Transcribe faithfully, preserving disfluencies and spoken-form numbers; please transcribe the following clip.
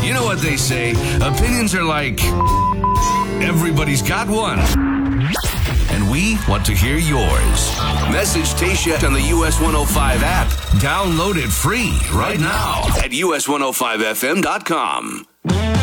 You know what they say, opinions are like, everybody's got one. And we want to hear yours. Message Tasha on the U S one oh five app. Download it free right now at U S one oh five F M dot com.